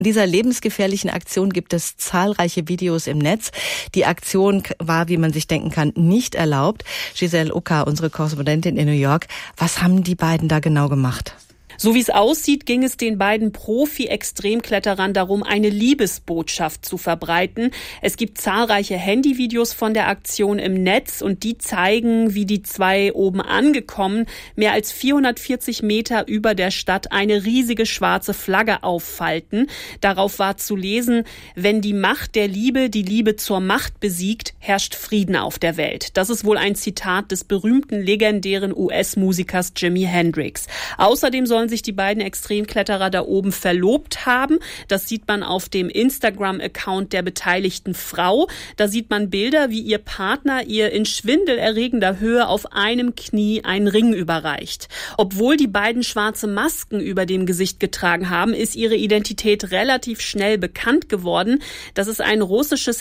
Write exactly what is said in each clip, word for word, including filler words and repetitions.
Dieser lebensgefährlichen Aktion gibt es zahlreiche Videos im Netz. Die Aktion war, wie man sich denken kann, nicht erlaubt. Giselle Ucker, unsere Korrespondentin in New York, was haben die beiden da genau gemacht? So wie es aussieht, ging es den beiden Profi-Extremkletterern darum, eine Liebesbotschaft zu verbreiten. Es gibt zahlreiche Handyvideos von der Aktion im Netz und die zeigen, wie die zwei oben angekommen, mehr als vierhundertvierzig Meter über der Stadt eine riesige schwarze Flagge auffalten. Darauf war zu lesen: Wenn die Macht der Liebe die Liebe zur Macht besiegt, herrscht Frieden auf der Welt. Das ist wohl ein Zitat des berühmten, legendären U S-Musikers Jimi Hendrix. Außerdem sollen sich die beiden Extremkletterer da oben verlobt haben. Das sieht man auf dem Instagram-Account der beteiligten Frau. Da sieht man Bilder, wie ihr Partner ihr in schwindelerregender Höhe auf einem Knie einen Ring überreicht. Obwohl die beiden schwarze Masken über dem Gesicht getragen haben, ist ihre Identität relativ schnell bekannt geworden. Das ist ein russisches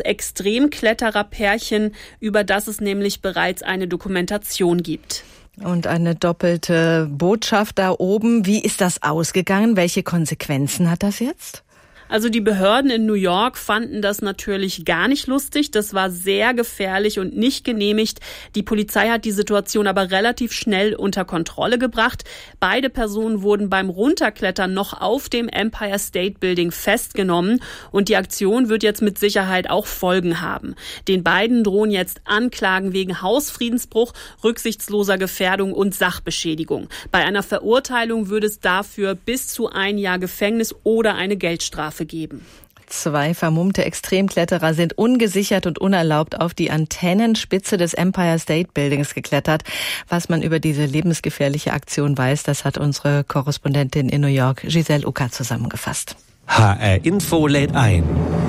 Extremkletterer-Pärchen, über das es nämlich bereits eine Dokumentation gibt. Und eine doppelte Botschaft da oben. Wie ist das ausgegangen? Welche Konsequenzen hat das jetzt? Also die Behörden in New York fanden das natürlich gar nicht lustig. Das war sehr gefährlich und nicht genehmigt. Die Polizei hat die Situation aber relativ schnell unter Kontrolle gebracht. Beide Personen wurden beim Runterklettern noch auf dem Empire State Building festgenommen. Und die Aktion wird jetzt mit Sicherheit auch Folgen haben. Den beiden drohen jetzt Anklagen wegen Hausfriedensbruch, rücksichtsloser Gefährdung und Sachbeschädigung. Bei einer Verurteilung würde es dafür bis zu ein Jahr Gefängnis oder eine Geldstrafe geben. Zwei vermummte Extremkletterer sind ungesichert und unerlaubt auf die Antennenspitze des Empire State Buildings geklettert. Was man über diese lebensgefährliche Aktion weiß, das hat unsere Korrespondentin in New York, Giselle Ucker, zusammengefasst. H R Info lädt ein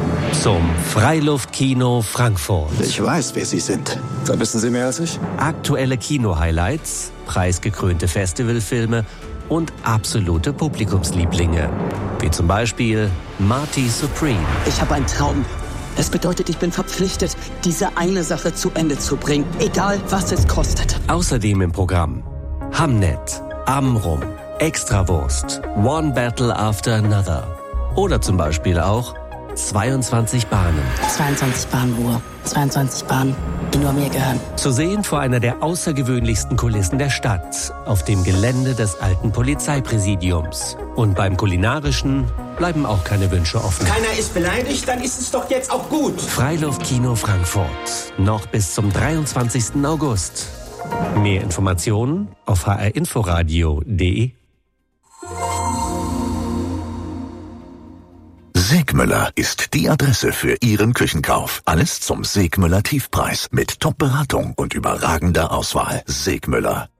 zum Freiluftkino Frankfurt. Ich weiß, wer Sie sind. Da wissen Sie mehr als ich. Aktuelle Kino-Highlights, preisgekrönte Festivalfilme und absolute Publikumslieblinge. Wie zum Beispiel Marty Supreme. Ich habe einen Traum. Es bedeutet, ich bin verpflichtet, diese eine Sache zu Ende zu bringen, egal was es kostet. Außerdem im Programm Hamnet, Amrum, Extrawurst, One Battle After Another. Oder zum Beispiel auch zweiundzwanzig Bahnen. zweiundzwanzig Bahnen, Ruhe. zweiundzwanzig Bahnen, die nur mir gehören. Zu sehen vor einer der außergewöhnlichsten Kulissen der Stadt, auf dem Gelände des alten Polizeipräsidiums. Und beim Kulinarischen bleiben auch keine Wünsche offen. Keiner ist beleidigt, dann ist es doch jetzt auch gut. Freiluftkino Frankfurt. Noch bis zum dreiundzwanzigsten August. Mehr Informationen auf h r inforadio punkt d e. Segmüller ist die Adresse für Ihren Küchenkauf. Alles zum Segmüller Tiefpreis mit Top-Beratung und überragender Auswahl. Segmüller.